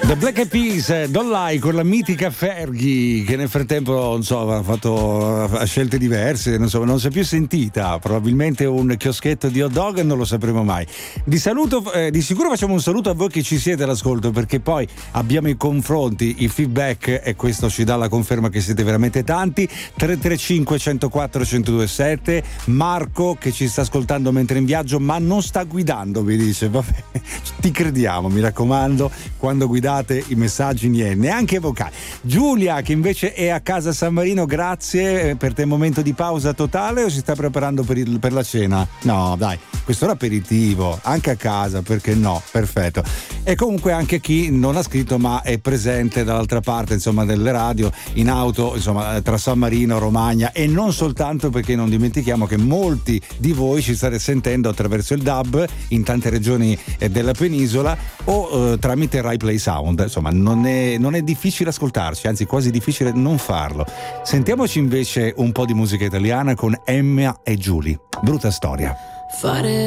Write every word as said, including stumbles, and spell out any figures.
The Black Eyed Peas, Don't Lie, con la mitica Fergie, che nel frattempo non so, ha fatto ha scelte diverse, non so, non si è più sentita. Probabilmente un chioschetto di hot dog, non lo sapremo mai. Vi saluto, eh, di sicuro facciamo un saluto a voi che ci siete all'ascolto, perché poi abbiamo i confronti, i feedback, e questo ci dà la conferma che siete veramente tanti. Tre tre cinque uno zero quattro uno zero due sette. Marco che ci sta ascoltando mentre in viaggio, ma non sta guidando, mi dice. Vabbè, ti crediamo, mi raccomando, quando guidate i messaggi niente, neanche vocali. Giulia che invece è a casa a San Marino, grazie. Per te momento di pausa totale o si sta preparando per, il, per la cena? No dai, quest'ora aperitivo anche a casa, perché no? Perfetto. E comunque anche chi non ha scritto ma è presente dall'altra parte, insomma, delle radio, in auto, insomma, tra San Marino, Romagna, e non soltanto, perché non dimentichiamo che molti di voi ci state sentendo attraverso il D A B in tante regioni della penisola o eh, tramite Rai Play Sound. Insomma, non è, non è difficile ascoltarci, anzi quasi difficile non farlo. Sentiamoci invece un po' di musica italiana con Emma e Giulie. Brutta storia. Fare